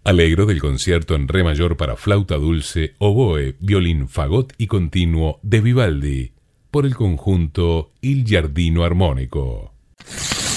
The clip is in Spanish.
Allegro del concierto en re mayor para flauta dulce, oboe, violín, fagot y continuo de Vivaldi, por el conjunto Il Giardino Armonico.